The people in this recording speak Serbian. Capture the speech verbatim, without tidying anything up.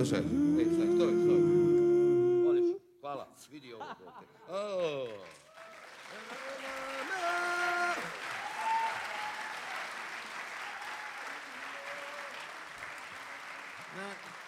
Slušaj, ej, stoj, stoj, stoj. Oliš, hvala, vidi ovo. O. Na,